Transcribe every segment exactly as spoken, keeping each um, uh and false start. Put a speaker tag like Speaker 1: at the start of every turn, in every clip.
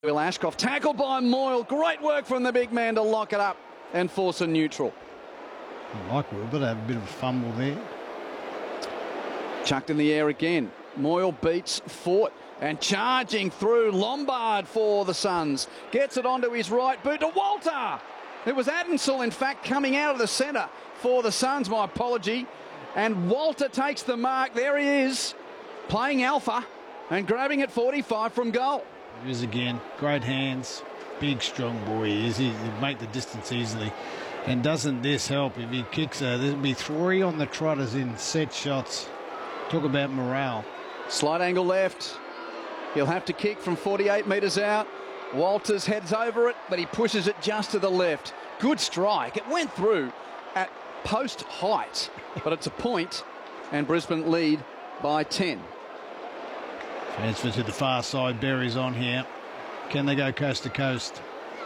Speaker 1: Will Ashcroft tackled by Moyle. Great work from the big man to lock it up and force a neutral.
Speaker 2: I like Will, but have a bit of a fumble there.
Speaker 1: Chucked in the air again. Moyle beats Fort and charging through Lombard for the Suns. Gets it onto his right boot to Walter. It was Adensel, in fact, coming out of the centre for the Suns. My apology. And Walter takes the mark. There he is, playing alpha and grabbing at forty-five from goal.
Speaker 2: He is again. Great hands. Big, strong boy he is. He'll make the distance easily. And doesn't this help if he kicks her? There'll be three on the trotters in set shots. Talk about morale.
Speaker 1: Slight angle left. He'll have to kick from forty-eight metres out. Walters heads over it, but he pushes it just to the left. Good strike. It went through at post height, but it's a point, and Brisbane lead by ten.
Speaker 2: Transfer to the far side. Berry's on here. Can they go coast to coast?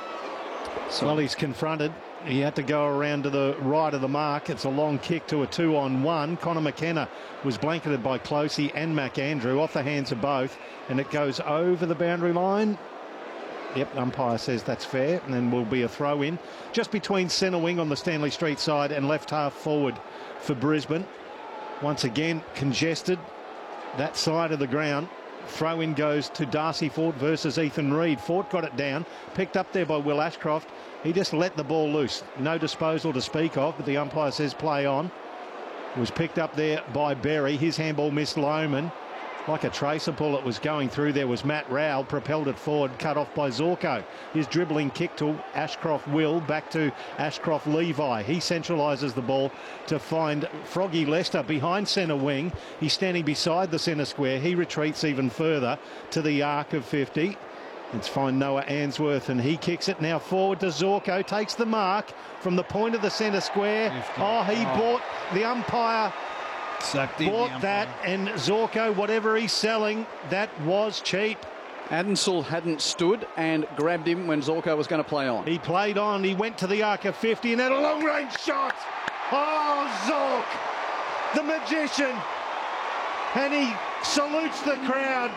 Speaker 3: So well, he's confronted. He had to go around to the right of the mark. It's a long kick to a two-on-one. Connor McKenna was blanketed by Closey and McAndrew off the hands of both, and it goes over the boundary line. Yep, umpire says that's fair, and then will be a throw-in just between centre wing on the Stanley Street side and left half forward for Brisbane. Once again, congested that side of the ground. Throw-in goes to Darcy Fort versus Ethan Reid. Fort got it down, picked up there by Will Ashcroft. He just let the ball loose. No disposal to speak of, but the umpire says play on. It was picked up there by Berry. His handball missed Lohman. Like a tracer pull, it was going through. There was Matt Rowell, propelled it forward, cut off by Zorko. His dribbling kick to Ashcroft Will, back to Ashcroft Levi. He centralises the ball to find Froggy Lester behind centre wing. He's standing beside the centre square. He retreats even further to the arc of fifty. Let's find Noah Answorth, and he kicks it now forward to Zorko, takes the mark from the point of the centre square. fifty. Oh, he oh. bought the umpire.
Speaker 2: Sucked in
Speaker 3: Bought that, and Zorko, whatever he's selling, that was cheap.
Speaker 1: Adensel hadn't stood and grabbed him when Zorko was going to play on.
Speaker 3: He played on, he went to the arc of fifty and had a long-range shot. Oh, Zork, the magician. And he salutes the crowd.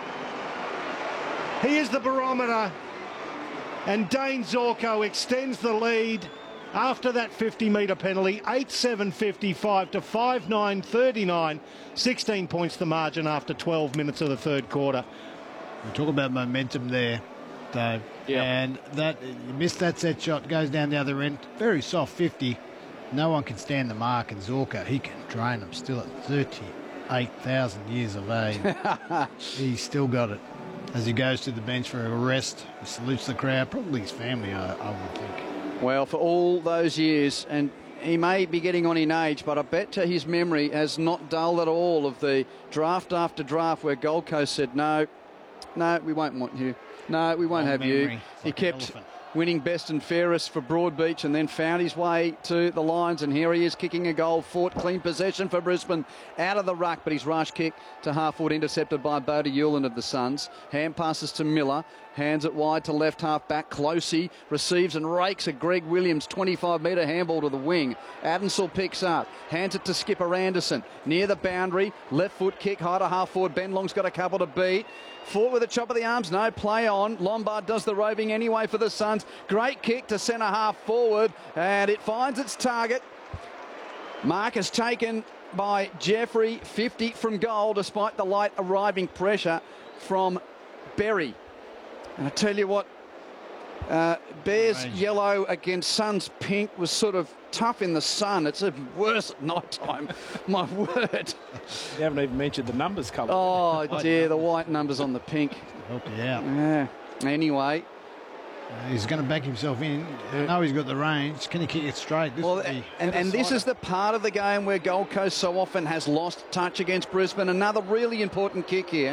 Speaker 3: He is the barometer. And Dane Zorko extends the lead after that fifty metre penalty, eight seven fifty-five to five nine thirty-nine. sixteen points the margin after twelve minutes of the third quarter.
Speaker 2: We talk about momentum there, Dave.
Speaker 1: Yep.
Speaker 2: And that you missed that set shot, goes down the other end. Very soft fifty. No one can stand the mark, and Zorko, he can drain them still at thirty-eight thousand years of age. He's still got it. As he goes to the bench for a rest, he salutes the crowd, probably his family, I, I would think.
Speaker 1: Well, for all those years, and he may be getting on in age, but I bet his memory has not dulled at all of the draft after draft where Gold Coast said, no, no, we won't want you. No, we won't
Speaker 2: Long
Speaker 1: have
Speaker 2: memory.
Speaker 1: you.
Speaker 2: It's
Speaker 1: He
Speaker 2: like
Speaker 1: kept winning best and fairest for Broadbeach and then found his way to the Lions, and here he is kicking a goal. Fort clean possession for Brisbane out of the ruck, but his rush kick to half forward intercepted by Bodie Hewlin of the Suns. Hand passes to Miller, hands it wide to left half back. Closey receives and rakes a Greg Williams twenty-five metre handball to the wing. Adensel picks up, hands it to Skipper Anderson near the boundary. Left foot kick high to half forward. Ben Long's got a couple to beat. Fort with a chop of the arms, no play on. Lombard does the roving anyway for the Suns. Great kick to centre half forward, and it finds its target. Mark is taken by Jeffrey, fifty from goal, despite the light arriving pressure from Berry. And I tell you what, uh, Bears
Speaker 2: Range.
Speaker 1: yellow against Suns pink was sort of tough in the sun. It's even worse at night time. My word.
Speaker 4: You haven't even mentioned the numbers colour.
Speaker 1: Oh dear, the white numbers on the pink.
Speaker 2: Help you out.
Speaker 1: Yeah. Anyway.
Speaker 2: Uh, he's going to back himself in. I know he's got the range. Can he kick it straight? This
Speaker 1: Well,
Speaker 2: would be
Speaker 1: and, and this is the part of the game where Gold Coast so often has lost touch against Brisbane. Another really important kick here.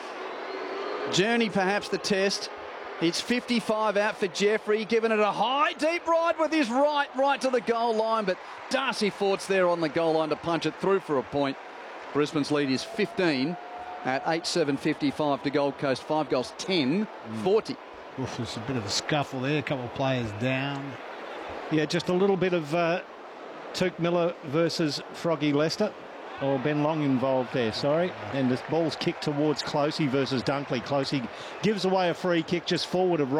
Speaker 1: Journey perhaps the test. It's fifty-five out for Jeffrey, giving it a high, deep ride with his right, right to the goal line. But Darcy Fort's there on the goal line to punch it through for a point. Brisbane's lead is fifteen at eight seven fifty-five to Gold Coast. Five goals, ten forty.
Speaker 2: Oof, there's a bit of a scuffle there. A couple of players down.
Speaker 3: Yeah, just a little bit of uh, Tuke Miller versus Froggy Lester. Oh, Ben Long involved there, sorry. And the ball's kicked towards Closey versus Dunkley. Closey gives away a free kick just forward of